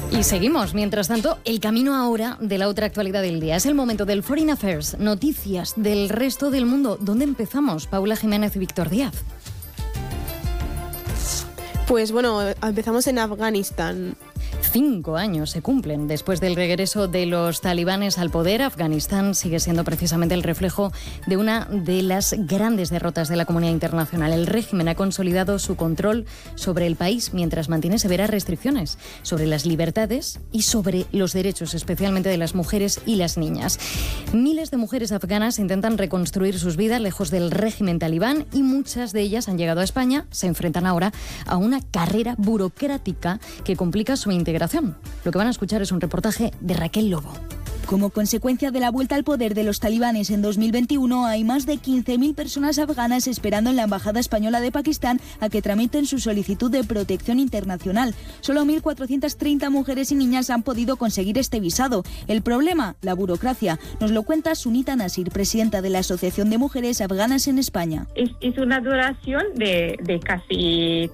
Y seguimos, mientras tanto, el camino ahora de la otra actualidad del día. Es el momento del Foreign Affairs, noticias del resto del mundo. ¿Dónde empezamos? Paula Jiménez y Víctor Díaz. Pues bueno, empezamos en Afganistán. 5 años se cumplen después del regreso de los talibanes al poder. Afganistán sigue siendo precisamente el reflejo de una de las grandes derrotas de la comunidad internacional. El régimen ha consolidado su control sobre el país mientras mantiene severas restricciones sobre las libertades y sobre los derechos, especialmente de las mujeres y las niñas. Miles de mujeres afganas intentan reconstruir sus vidas lejos del régimen talibán y muchas de ellas han llegado a España. Se enfrentan ahora a una carrera burocrática que complica su integración. Lo que van a escuchar es un reportaje de Raquel Lobo. Como consecuencia de la vuelta al poder de los talibanes en 2021, hay más de 15.000 personas afganas esperando en la Embajada Española de Pakistán a que tramiten su solicitud de protección internacional. Solo 1.430 mujeres y niñas han podido conseguir este visado. El problema, la burocracia. Nos lo cuenta Sunita Nasir, presidenta de la Asociación de Mujeres Afganas en España. Es una duración de casi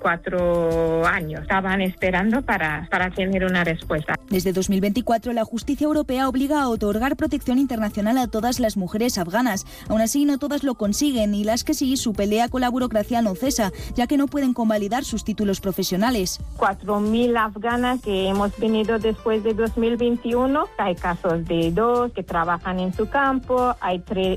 4 años. Estaban esperando para tener una respuesta. Desde 2024, la justicia europea obliga a otorgar protección internacional a todas las mujeres afganas. Aún así, no todas lo consiguen y las que sí, su pelea con la burocracia no cesa, ya que no pueden convalidar sus títulos profesionales. 4.000 afganas que hemos venido después de 2021. Hay casos de 2 que trabajan en su campo, hay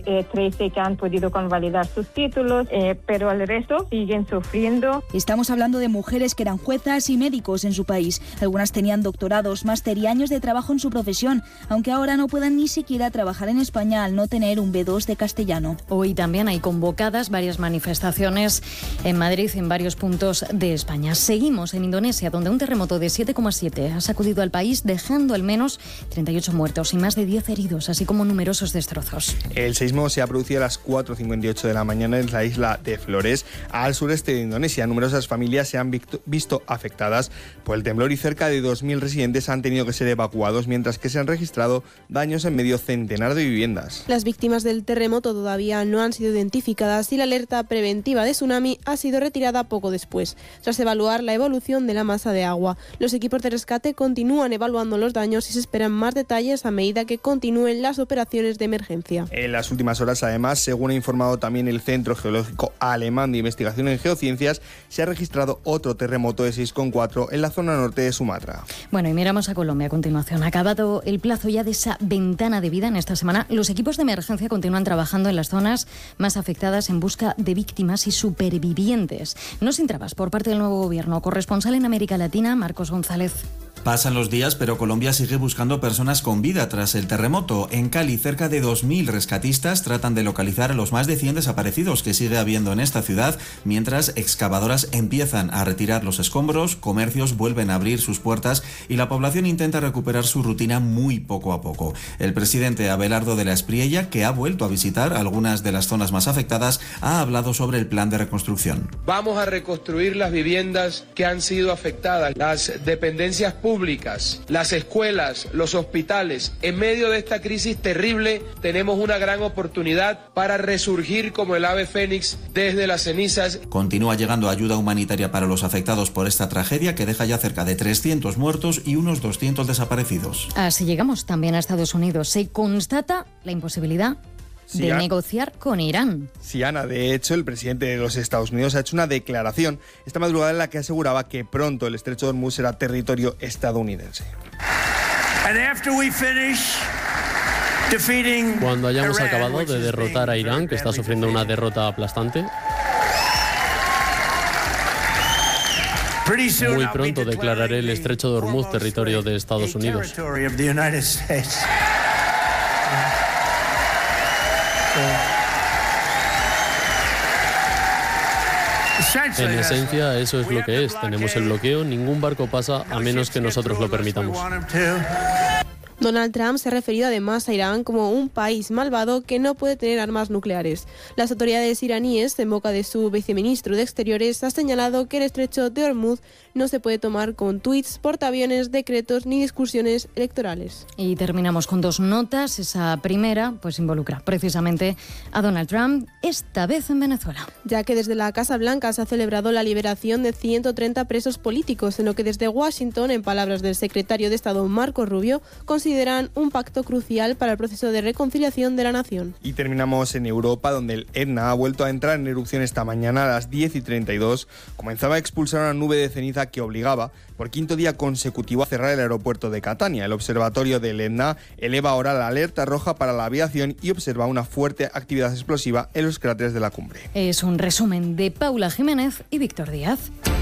13 que han podido convalidar sus títulos, pero el resto siguen sufriendo. Estamos hablando de mujeres que eran juezas y médicos en su país. Algunas tenían doctorados, máster y años de trabajo en su profesión, aunque ahora no puedan ni siquiera trabajar en España al no tener un B2 de castellano. Hoy también hay convocadas varias manifestaciones en Madrid y en varios puntos de España. Seguimos en Indonesia, donde un terremoto de 7,7 ha sacudido al país, dejando al menos 38 muertos y más de 10 heridos, así como numerosos destrozos. El seísmo se ha producido a las 4:58 de la mañana en la isla de Flores, al sureste de Indonesia. Numerosas familias se han visto afectadas por el temblor y cerca de 2.000 residentes han tenido que ser evacuados, mientras que se han registrado daños en medio centenar de viviendas. Las víctimas del terremoto todavía no han sido identificadas y la alerta preventiva de tsunami ha sido retirada poco después, tras evaluar la evolución de la masa de agua. Los equipos de rescate continúan evaluando los daños y se esperan más detalles a medida que continúen las operaciones de emergencia. En las últimas horas, además, según ha informado también el Centro Geológico Alemán de Investigación en Geociencias, se ha registrado otro terremoto de 6,4 en la zona norte de Sumatra. Bueno, y miramos a Colombia a continuación. Acabado el plazo ya de esa ventana de vida en esta semana, los equipos de emergencia continúan trabajando en las zonas más afectadas en busca de víctimas y supervivientes. No sin trabas por parte del nuevo gobierno. Corresponsal en América Latina, Marcos González. Pasan los días, pero Colombia sigue buscando personas con vida tras el terremoto. En Cali, cerca de 2.000 rescatistas tratan de localizar a los más de 100 desaparecidos que sigue habiendo en esta ciudad, mientras excavadoras empiezan a retirar los escombros, comercios vuelven a abrir sus puertas y la población intenta recuperar su rutina muy poco a poco. El presidente Abelardo de la Espriella, que ha vuelto a visitar algunas de las zonas más afectadas, ha hablado sobre el plan de reconstrucción. Vamos a reconstruir las viviendas que han sido afectadas, las dependencias públicas, las escuelas, los hospitales. En medio de esta crisis terrible tenemos una gran oportunidad para resurgir como el ave fénix desde las cenizas. Continúa llegando ayuda humanitaria para los afectados por esta tragedia que deja ya cerca de 300 muertos y unos 200 desaparecidos. Así llegamos también a Estados Unidos. Se constata la imposibilidad de negociar con Irán. Sí, Ana, de hecho, el presidente de los Estados Unidos ha hecho una declaración esta madrugada en la que aseguraba que pronto el estrecho de Hormuz será territorio estadounidense. Cuando hayamos acabado de derrotar a Irán, que está sufriendo una derrota aplastante, muy pronto declararé el estrecho de Hormuz territorio de Estados Unidos. En esencia, eso es lo que es. Tenemos el bloqueo, ningún barco pasa a menos que nosotros lo permitamos. Donald Trump se ha referido además a Irán como un país malvado que no puede tener armas nucleares. Las autoridades iraníes, en boca de su viceministro de Exteriores, ha señalado que el estrecho de Hormuz no se puede tomar con tuits, portaaviones, decretos ni discusiones electorales. Y terminamos con 2 notas. Esa primera pues involucra precisamente a Donald Trump, esta vez en Venezuela. Ya que desde la Casa Blanca se ha celebrado la liberación de 130 presos políticos, en lo que desde Washington, en palabras del secretario de Estado Marco Rubio, consideran un pacto crucial para el proceso de reconciliación de la nación. Y terminamos en Europa, donde el Etna ha vuelto a entrar en erupción esta mañana a las 10:32. Comenzaba a expulsar una nube de ceniza que obligaba por 5º día consecutivo a cerrar el aeropuerto de Catania. El observatorio del Etna eleva ahora la alerta roja para la aviación y observa una fuerte actividad explosiva en los cráteres de la cumbre. Es un resumen de Paula Jiménez y Víctor Díaz.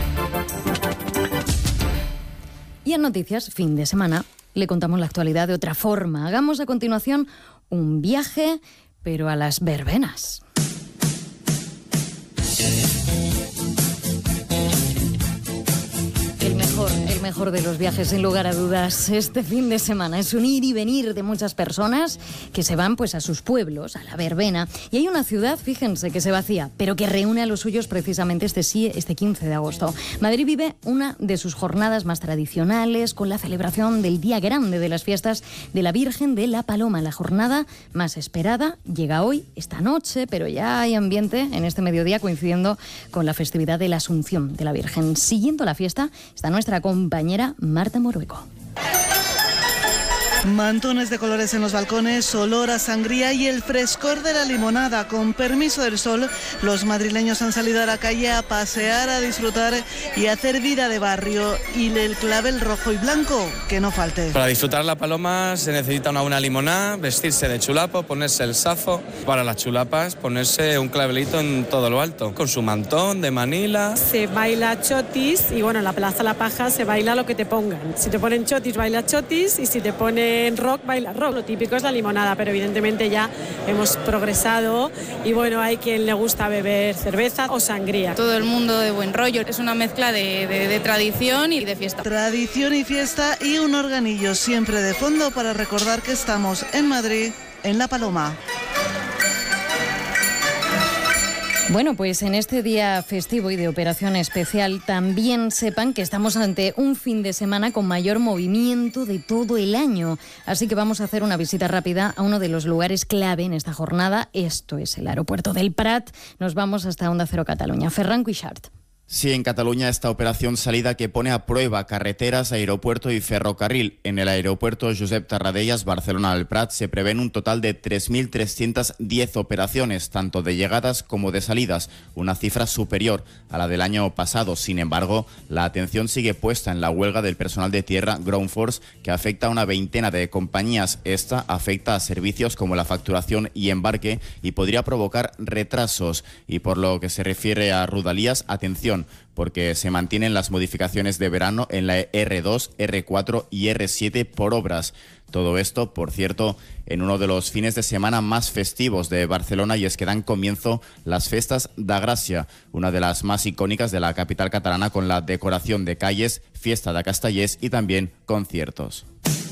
Y en Noticias, fin de semana, le contamos la actualidad de otra forma. Hagamos a continuación un viaje, pero a las verbenas. El mejor de los viajes, sin lugar a dudas, este fin de semana. Es un ir y venir de muchas personas que se van pues a sus pueblos, a la verbena. Y hay una ciudad, fíjense, que se vacía, pero que reúne a los suyos precisamente este 15 de agosto. Madrid vive una de sus jornadas más tradicionales con la celebración del Día Grande de las fiestas de la Virgen de la Paloma. La jornada más esperada llega hoy, esta noche, pero ya hay ambiente en este mediodía coincidiendo con la festividad de la Asunción de la Virgen. Siguiendo la fiesta está nuestra compañera Marta Morueco. Mantones de colores en los balcones, olor a sangría y el frescor de la limonada. Con permiso del sol, los madrileños han salido a la calle a pasear, a disfrutar y a hacer vida de barrio. Y el clavel rojo y blanco, que no falte. Para disfrutar la paloma se necesita una buena limonada, vestirse de chulapo, ponerse el safo. Para las chulapas, ponerse un clavelito en todo lo alto, con su mantón de Manila. Se baila chotis y bueno, en la Plaza La Paja se baila lo que te pongan. Si te ponen chotis, baila chotis, y si te ponen en rock, baila rock. Lo típico es la limonada, pero evidentemente ya hemos progresado y bueno, hay quien le gusta beber cerveza o sangría. Todo el mundo de buen rollo, es una mezcla de tradición y de fiesta. Tradición y fiesta y un organillo siempre de fondo para recordar que estamos en Madrid, en La Paloma. Bueno, pues en este día festivo y de operación especial también sepan que estamos ante un fin de semana con mayor movimiento de todo el año. Así que vamos a hacer una visita rápida a uno de los lugares clave en esta jornada. Esto es el aeropuerto del Prat. Nos vamos hasta Onda Cero Cataluña. Ferran Cuixart. Sí, en Cataluña esta operación salida que pone a prueba carreteras, aeropuerto y ferrocarril. En el aeropuerto Josep Tarradellas, Barcelona al Prat, se prevén un total de 3.310 operaciones, tanto de llegadas como de salidas, una cifra superior a la del año pasado. Sin embargo, la atención sigue puesta en la huelga del personal de tierra Ground Force, que afecta a una veintena de compañías. Esta afecta a servicios como la facturación y embarque y podría provocar retrasos. Y por lo que se refiere a Rodalies, atención, porque se mantienen las modificaciones de verano en la R2, R4 y R7 por obras. Todo esto, por cierto, en uno de los fines de semana más festivos de Barcelona, y es que dan comienzo las Festas da Gràcia, una de las más icónicas de la capital catalana, con la decoración de calles, fiesta de Castellers y también conciertos.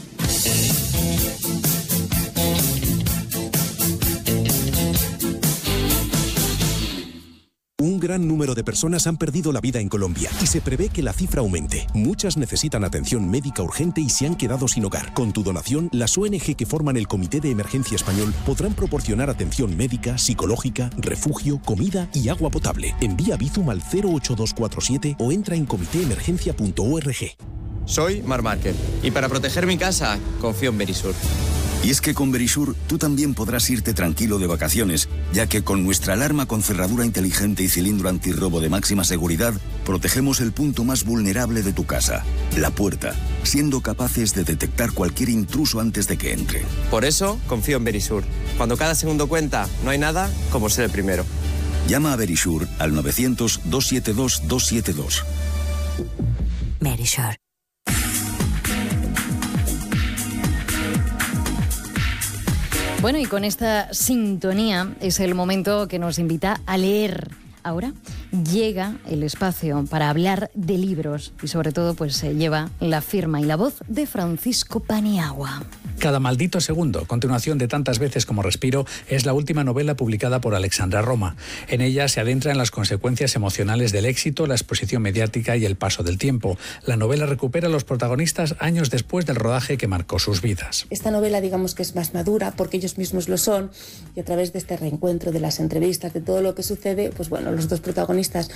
Un gran número de personas han perdido la vida en Colombia y se prevé que la cifra aumente. Muchas necesitan atención médica urgente y se han quedado sin hogar. Con tu donación, las ONG que forman el Comité de Emergencia Español podrán proporcionar atención médica, psicológica, refugio, comida y agua potable. Envía Bizum al 08247 o entra en comitéemergencia.org. Soy Marc Márquez y para proteger mi casa confío en Verisur. Y es que con Verisur tú también podrás irte tranquilo de vacaciones, ya que con nuestra alarma con cerradura inteligente y cilindro antirrobo de máxima seguridad, protegemos el punto más vulnerable de tu casa, la puerta, siendo capaces de detectar cualquier intruso antes de que entre. Por eso confío en Verisur. Cuando cada segundo cuenta, no hay nada como ser el primero. Llama a Verisur al 900-272-272. Verisur. Bueno, y con esta sintonía es el momento que nos invita a leer. Ahora llega el espacio para hablar de libros y sobre todo pues se lleva la firma y la voz de Francisco Paniagua. Cada maldito segundo, continuación de Tantas veces como respiro, es la última novela publicada por Alexandra Roma. En ella se adentra en las consecuencias emocionales del éxito, la exposición mediática y el paso del tiempo. La novela recupera a los protagonistas años después del rodaje que marcó sus vidas. Esta novela, digamos que es más madura porque ellos mismos lo son, y a través de este reencuentro, de las entrevistas, de todo lo que sucede, pues bueno, los dos protagonistas